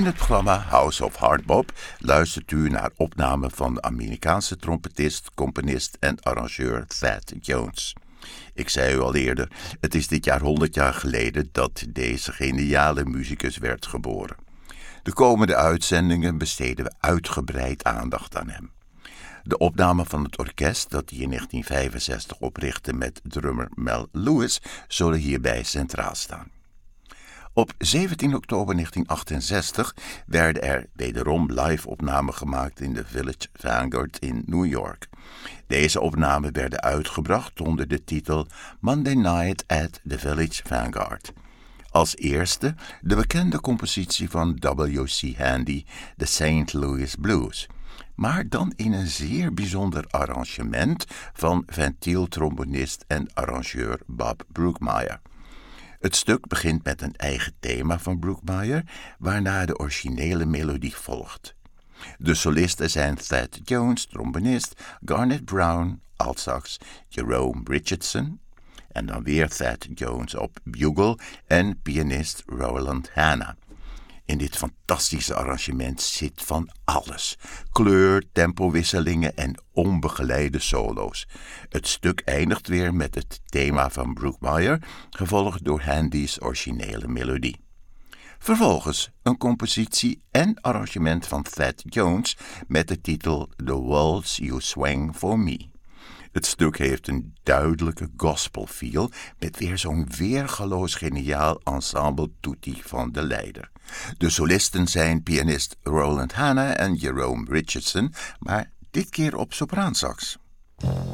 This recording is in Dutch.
In het programma House of Hardbop luistert u naar opnamen van de Amerikaanse trompetist, componist en arrangeur Thad Jones. Ik zei u al eerder, het is dit jaar 100 jaar geleden dat deze geniale muzikus werd geboren. De komende uitzendingen besteden we uitgebreid aandacht aan hem. De opname van het orkest dat hij in 1965 oprichtte met drummer Mel Lewis zullen hierbij centraal staan. Op 17 oktober 1968 werden er wederom live-opnamen gemaakt in de Village Vanguard in New York. Deze opnamen werden uitgebracht onder de titel Monday Night at the Village Vanguard. Als eerste de bekende compositie van W.C. Handy, de St. Louis Blues, maar dan in een zeer bijzonder arrangement van ventieltrombonist en arrangeur Bob Brookmeyer. Het stuk begint met een eigen thema van Brookmeyer, waarna de originele melodie volgt. De solisten zijn Thad Jones, trombonist, Garnet Brown, altsax, Jerome Richardson, en dan weer Thad Jones op bugle en pianist Roland Hanna. In dit fantastische arrangement zit van alles: kleur, tempowisselingen en onbegeleide solo's. Het stuk eindigt weer met het thema van Brookmeyer, gevolgd door Handy's originele melodie. Vervolgens een compositie en arrangement van Thad Jones met de titel The Waltz You Swing For Me. Het stuk heeft een duidelijke gospel feel met weer zo'n weergaloos geniaal ensemble tutti van de leider. De solisten zijn pianist Roland Hanna en Jerome Richardson, maar dit keer op sopraansax.